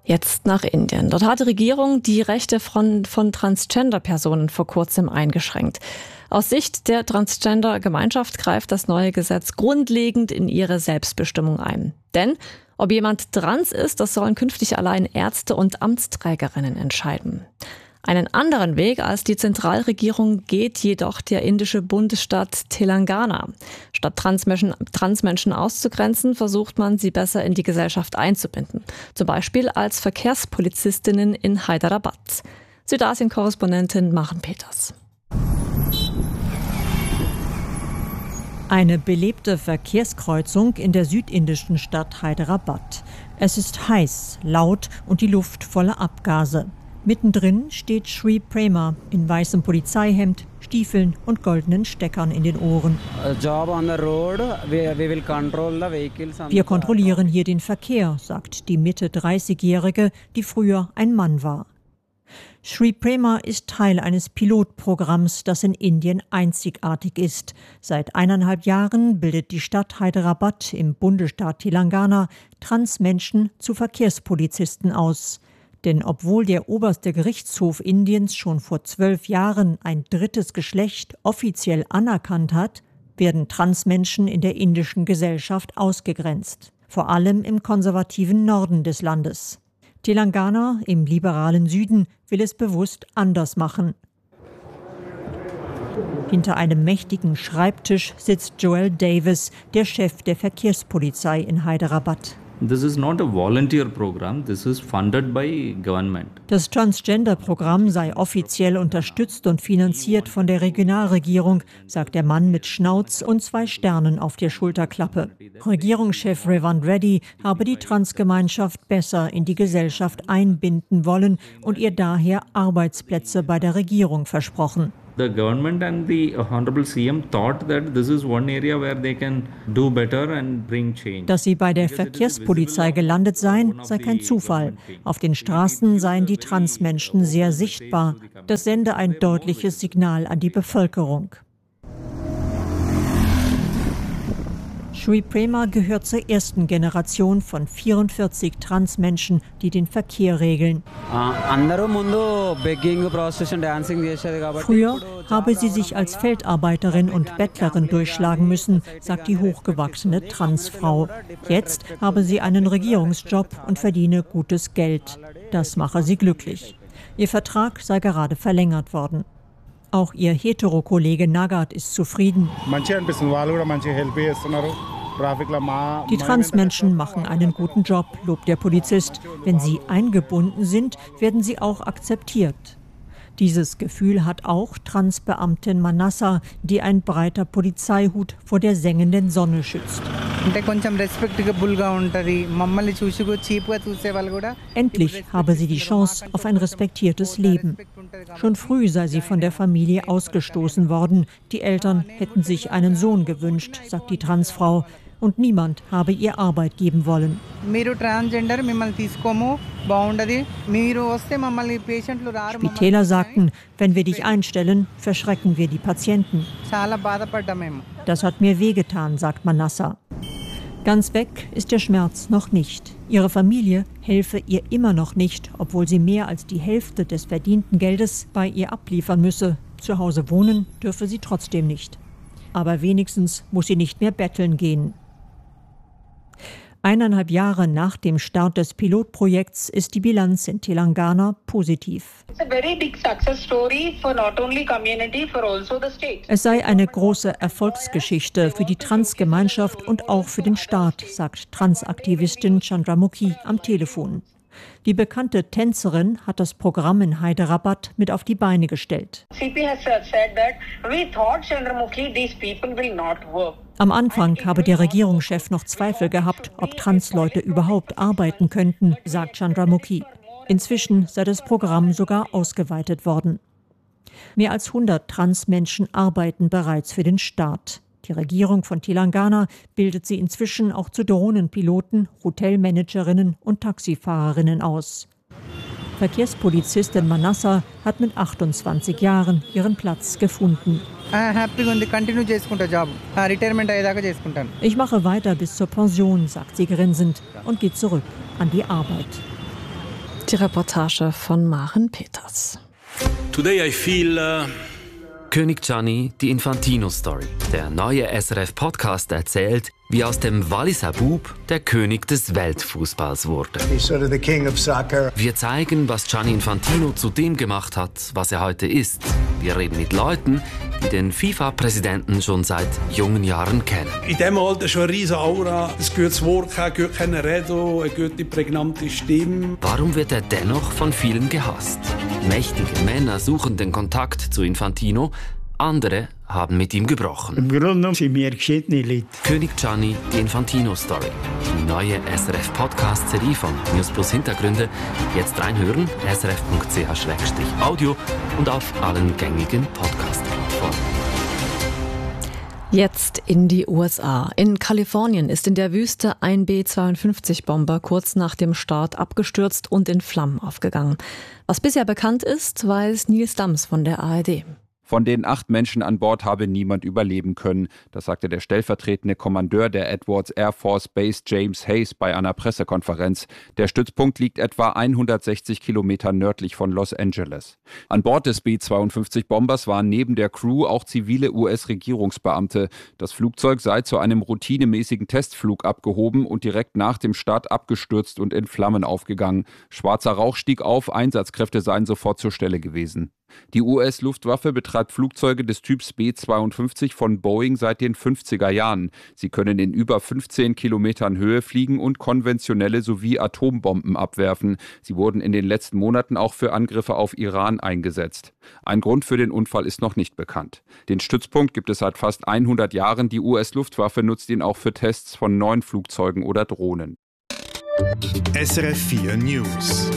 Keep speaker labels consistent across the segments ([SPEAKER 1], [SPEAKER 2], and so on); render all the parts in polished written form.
[SPEAKER 1] Jetzt nach Indien. Dort hat die Regierung die Rechte von Transgender-Personen vor kurzem eingeschränkt. Aus Sicht der Transgender-Gemeinschaft greift das neue Gesetz grundlegend in ihre Selbstbestimmung ein. Denn ob jemand trans ist, das sollen künftig allein Ärzte und Amtsträgerinnen entscheiden. Einen anderen Weg als die Zentralregierung geht jedoch der indische Bundesstaat Telangana. Statt Transmenschen auszugrenzen, versucht man, sie besser in die Gesellschaft einzubinden. Zum Beispiel als Verkehrspolizistinnen in Hyderabad. Südasien-Korrespondentin Maren Peters.
[SPEAKER 2] Eine belebte Verkehrskreuzung in der südindischen Stadt Hyderabad. Es ist heiß, laut und die Luft voller Abgase. Mittendrin steht Sri Prema in weißem Polizeihemd, Stiefeln und goldenen Steckern in den Ohren. Wir kontrollieren hier den Verkehr, sagt die Mitte-30-Jährige, die früher ein Mann war. Sri Prema ist Teil eines Pilotprogramms, das in Indien einzigartig ist. Seit 1,5 Jahren bildet die Stadt Hyderabad im Bundesstaat Telangana Transmenschen zu Verkehrspolizisten aus. Denn obwohl der oberste Gerichtshof Indiens schon vor 12 Jahren ein drittes Geschlecht offiziell anerkannt hat, werden Transmenschen in der indischen Gesellschaft ausgegrenzt. Vor allem im konservativen Norden des Landes. Telangana im liberalen Süden will es bewusst anders machen. Hinter einem mächtigen Schreibtisch sitzt Joel Davis, der Chef der Verkehrspolizei in Hyderabad.
[SPEAKER 3] This is not a volunteer program, this is funded by government.
[SPEAKER 2] Das Transgender-Programm sei offiziell unterstützt und finanziert von der Regionalregierung, sagt der Mann mit Schnauz und 2 Sternen auf der Schulterklappe. Regierungschef Revant Reddy habe die Transgemeinschaft besser in die Gesellschaft einbinden wollen und ihr daher Arbeitsplätze bei der Regierung versprochen.
[SPEAKER 3] The government and the honorable CM thought that this is one area where they can do better and bring change.
[SPEAKER 2] Dass sie bei der Verkehrspolizei gelandet seien, sei kein Zufall. Auf den Straßen seien die Transmenschen sehr sichtbar. Das sende ein deutliches Signal an die Bevölkerung. Sri Prema gehört zur ersten Generation von 44 Transmenschen, die den Verkehr regeln. Früher habe sie sich als Feldarbeiterin und Bettlerin durchschlagen müssen, sagt die hochgewachsene Transfrau. Jetzt habe sie einen Regierungsjob und verdiene gutes Geld. Das mache sie glücklich. Ihr Vertrag sei gerade verlängert worden. Auch ihr Hetero-Kollege Nagat ist zufrieden. Die Transmenschen machen einen guten Job, lobt der Polizist. Wenn sie eingebunden sind, werden sie auch akzeptiert. Dieses Gefühl hat auch Transbeamtin Manassa, die ein breiter Polizeihut vor der sengenden Sonne schützt. Endlich habe sie die Chance auf ein respektiertes Leben. Schon früh sei sie von der Familie ausgestoßen worden. Die Eltern hätten sich einen Sohn gewünscht, sagt die Transfrau. Und niemand habe ihr Arbeit geben wollen. Spitäler sagten, wenn wir dich einstellen, verschrecken wir die Patienten. Das hat mir wehgetan, sagt Manassa. Ganz weg ist der Schmerz noch nicht. Ihre Familie helfe ihr immer noch nicht, obwohl sie mehr als die Hälfte des verdienten Geldes bei ihr abliefern müsse. Zu Hause wohnen dürfe sie trotzdem nicht. Aber wenigstens muss sie nicht mehr betteln gehen. 1,5 Jahre nach dem Start des Pilotprojekts ist die Bilanz in Telangana positiv. Es sei eine große Erfolgsgeschichte für die Transgemeinschaft und auch für den Staat, sagt Transaktivistin Chandramukhi am Telefon. Die bekannte Tänzerin hat das Programm in Hyderabad mit auf die Beine gestellt. Am Anfang habe der Regierungschef noch Zweifel gehabt, ob Transleute überhaupt arbeiten könnten, sagt Chandramukhi. Inzwischen sei das Programm sogar ausgeweitet worden. Mehr als 100 Transmenschen arbeiten bereits für den Staat. Die Regierung von Telangana bildet sie inzwischen auch zu Drohnenpiloten, Hotelmanagerinnen und Taxifahrerinnen aus. Verkehrspolizistin Manassa hat mit 28 Jahren ihren Platz gefunden. Ich mache weiter bis zur Pension, sagt sie grinsend und geht zurück an die Arbeit.
[SPEAKER 1] Die Reportage von Maren Peters.
[SPEAKER 4] Today I feel
[SPEAKER 5] König Gianni, die Infantino-Story. Der neue SRF-Podcast erzählt, wie aus dem Walliser Bub der König des Weltfußballs wurde.
[SPEAKER 6] He's sort of the king of soccer.
[SPEAKER 5] Wir zeigen, was Gianni Infantino zu dem gemacht hat, was er heute ist. Wir reden mit Leuten, die den FIFA-Präsidenten schon seit jungen Jahren kennen.
[SPEAKER 4] in diesem Alter schon eine riesige Aura, ein gutes Wort, ein gutes Reden, eine gute, prägnante Stimme.
[SPEAKER 5] Warum wird er dennoch von vielen gehasst? Mächtige Männer suchen den Kontakt zu Infantino, andere haben mit ihm gebrochen.
[SPEAKER 6] Im Grunde genommen sind wir geschiedene Leute.
[SPEAKER 5] König Gianni, die Infantino-Story. Die neue SRF-Podcast-Serie von News Plus Hintergründe. Jetzt reinhören, srf.ch/audio und auf allen gängigen Podcast-Plattformen.
[SPEAKER 1] Jetzt in die USA. In Kalifornien ist in der Wüste ein B-52-Bomber kurz nach dem Start abgestürzt und in Flammen aufgegangen. Was bisher bekannt ist, weiß Nils Dams von der ARD.
[SPEAKER 7] Von den 8 Menschen an Bord habe niemand überleben können. Das sagte der stellvertretende Kommandeur der Edwards Air Force Base James Hayes bei einer Pressekonferenz. Der Stützpunkt liegt etwa 160 Kilometer nördlich von Los Angeles. An Bord des B-52-Bombers waren neben der Crew auch zivile US-Regierungsbeamte. Das Flugzeug sei zu einem routinemäßigen Testflug abgehoben und direkt nach dem Start abgestürzt und in Flammen aufgegangen. Schwarzer Rauch stieg auf, Einsatzkräfte seien sofort zur Stelle gewesen. Die US-Luftwaffe betreibt Flugzeuge des Typs B-52 von Boeing seit den 50er Jahren. Sie können in über 15 Kilometern Höhe fliegen und konventionelle sowie Atombomben abwerfen. Sie wurden in den letzten Monaten auch für Angriffe auf Iran eingesetzt. Ein Grund für den Unfall ist noch nicht bekannt. Den Stützpunkt gibt es seit fast 100 Jahren. Die US-Luftwaffe nutzt ihn auch für Tests von neuen Flugzeugen oder Drohnen.
[SPEAKER 8] SRF 4 News.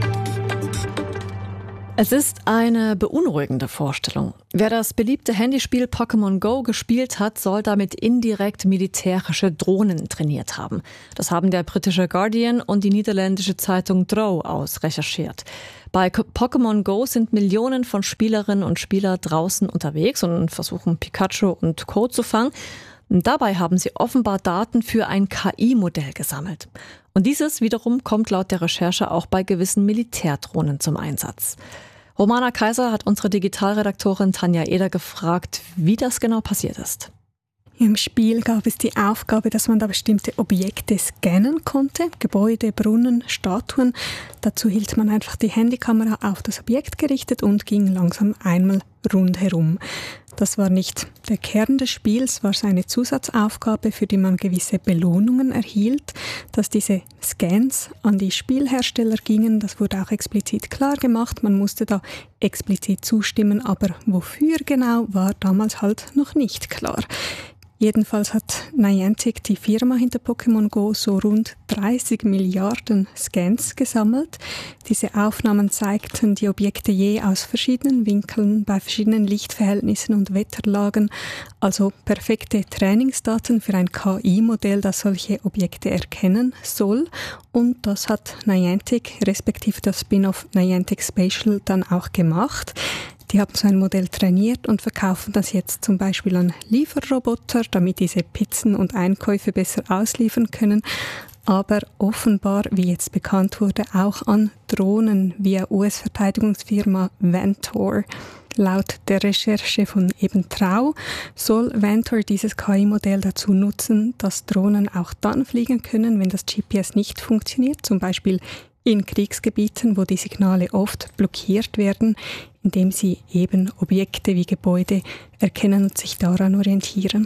[SPEAKER 1] Es ist eine beunruhigende Vorstellung. Wer das beliebte Handyspiel Pokémon Go gespielt hat, soll damit indirekt militärische Drohnen trainiert haben. Das haben der britische Guardian und die niederländische Zeitung Trouw ausrecherchiert. Bei Pokémon Go sind Millionen von Spielerinnen und Spielern draußen unterwegs und versuchen Pikachu und Co. zu fangen. Und dabei haben sie offenbar Daten für ein KI-Modell gesammelt. Und dieses wiederum kommt laut der Recherche auch bei gewissen Militärdrohnen zum Einsatz. Romana Kaiser hat unsere Digitalredaktorin Tanja Eder gefragt, wie das genau passiert ist.
[SPEAKER 9] Im Spiel gab es die Aufgabe, dass man da bestimmte Objekte scannen konnte, Gebäude, Brunnen, Statuen. Dazu hielt man einfach die Handykamera auf das Objekt gerichtet und ging langsam einmal rundherum. Das war nicht der Kern des Spiels, war eine Zusatzaufgabe, für die man gewisse Belohnungen erhielt. Dass diese Scans an die Spielhersteller gingen, das wurde auch explizit klar gemacht. Man musste da explizit zustimmen, aber wofür genau, war damals halt noch nicht klar. Jedenfalls hat Niantic, die Firma hinter Pokémon Go, so rund 30 Milliarden Scans gesammelt. Diese Aufnahmen zeigten die Objekte je aus verschiedenen Winkeln, bei verschiedenen Lichtverhältnissen und Wetterlagen. Also perfekte Trainingsdaten für ein KI-Modell, das solche Objekte erkennen soll. Und das hat Niantic, respektive das Spin-off Niantic Spatial, dann auch gemacht. Die haben so ein Modell trainiert und verkaufen das jetzt zum Beispiel an Lieferroboter, damit diese Pizzen und Einkäufe besser ausliefern können. Aber offenbar, wie jetzt bekannt wurde, auch an Drohnen via US-Verteidigungsfirma Vantor. Laut der Recherche von eben Trouw soll Vantor dieses KI-Modell dazu nutzen, dass Drohnen auch dann fliegen können, wenn das GPS nicht funktioniert, zum Beispiel in Kriegsgebieten, wo die Signale oft blockiert werden, indem sie eben Objekte wie Gebäude erkennen und sich daran orientieren.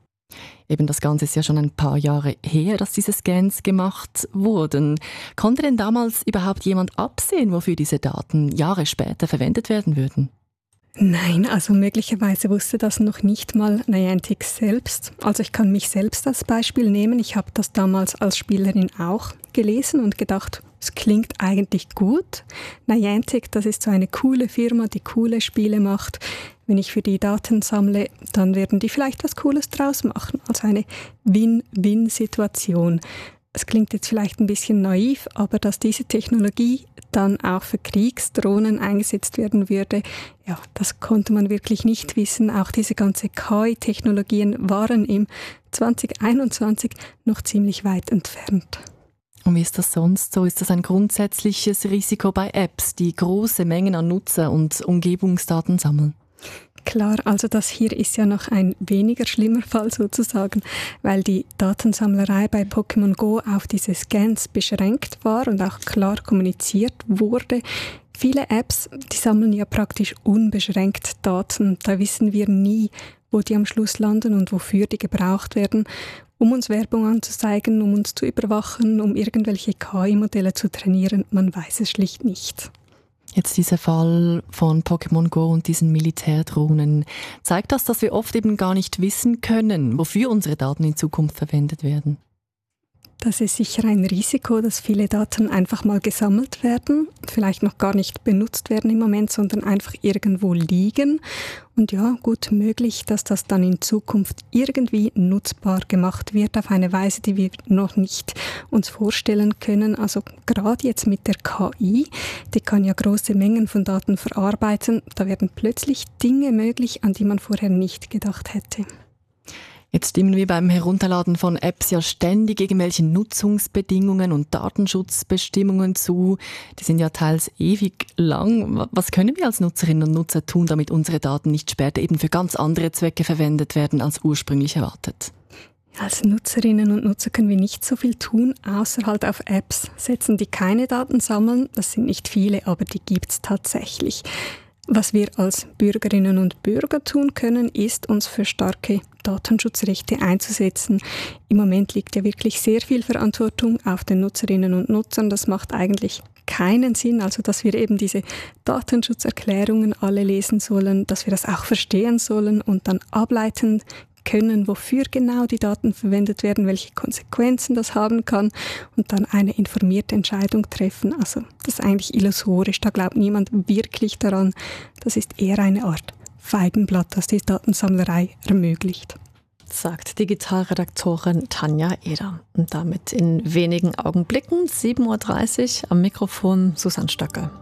[SPEAKER 10] Eben das Ganze ist ja schon ein paar Jahre her, dass diese Scans gemacht wurden. Konnte denn damals überhaupt jemand absehen, wofür diese Daten Jahre später verwendet werden würden?
[SPEAKER 9] Nein, also möglicherweise wusste das noch nicht mal Niantic selbst. Also ich kann mich selbst als Beispiel nehmen. Ich habe das damals als Spielerin auch gelesen und gedacht, es klingt eigentlich gut. Niantic, das ist so eine coole Firma, die coole Spiele macht. Wenn ich für die Daten sammle, dann werden die vielleicht was Cooles draus machen. Also eine Win-Win-Situation. Es klingt jetzt vielleicht ein bisschen naiv, aber dass diese Technologie dann auch für Kriegsdrohnen eingesetzt werden würde, ja, das konnte man wirklich nicht wissen. Auch diese ganze KI-Technologien waren im 2021 noch ziemlich weit entfernt.
[SPEAKER 10] Und wie ist das sonst so? Ist das ein grundsätzliches Risiko bei Apps, die große Mengen an Nutzer- und Umgebungsdaten sammeln?
[SPEAKER 9] Klar, also das hier ist ja noch ein weniger schlimmer Fall sozusagen, weil die Datensammlerei bei Pokémon Go auf diese Scans beschränkt war und auch klar kommuniziert wurde. Viele Apps, die sammeln ja praktisch unbeschränkt Daten. Da wissen wir nie, wo die am Schluss landen und wofür die gebraucht werden, um uns Werbung anzuzeigen, um uns zu überwachen, um irgendwelche KI-Modelle zu trainieren. Man weiß es schlicht nicht.
[SPEAKER 10] Jetzt dieser Fall von Pokémon Go und diesen Militärdrohnen. Zeigt das, dass wir oft eben gar nicht wissen können, wofür unsere Daten in Zukunft verwendet werden?
[SPEAKER 9] Das ist sicher ein Risiko, dass viele Daten einfach mal gesammelt werden, vielleicht noch gar nicht benutzt werden im Moment, sondern einfach irgendwo liegen. Und ja, gut möglich, dass das dann in Zukunft irgendwie nutzbar gemacht wird auf eine Weise, die wir noch nicht uns vorstellen können. Also gerade jetzt mit der KI, die kann ja große Mengen von Daten verarbeiten. Da werden plötzlich Dinge möglich, an die man vorher nicht gedacht hätte.
[SPEAKER 10] Jetzt stimmen wir beim Herunterladen von Apps ja ständig irgendwelchen Nutzungsbedingungen und Datenschutzbestimmungen zu. Die sind ja teils ewig lang. Was können wir als Nutzerinnen und Nutzer tun, damit unsere Daten nicht später eben für ganz andere Zwecke verwendet werden, als ursprünglich erwartet?
[SPEAKER 9] Als Nutzerinnen und Nutzer können wir nicht so viel tun, außer halt auf Apps setzen, die keine Daten sammeln. Das sind nicht viele, aber die gibt's tatsächlich. Was wir als Bürgerinnen und Bürger tun können, ist, uns für starke Datenschutzrechte einzusetzen. Im Moment liegt ja wirklich sehr viel Verantwortung auf den Nutzerinnen und Nutzern. Das macht eigentlich keinen Sinn, also dass wir eben diese Datenschutzerklärungen alle lesen sollen, dass wir das auch verstehen sollen und dann ableiten können, wofür genau die Daten verwendet werden, welche Konsequenzen das haben kann und dann eine informierte Entscheidung treffen. Also das ist eigentlich illusorisch, da glaubt niemand wirklich daran. Das ist eher eine Art Feigenblatt, das die Datensammlerei ermöglicht.
[SPEAKER 1] Sagt Digitalredaktorin Tanja Eder. Und damit in wenigen Augenblicken, 7.30 Uhr, am Mikrofon Susanne Stöckel.